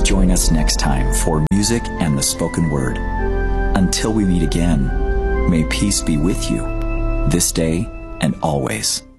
join us next time for Music and the Spoken Word. Until we meet again, may peace be with you, this day and always.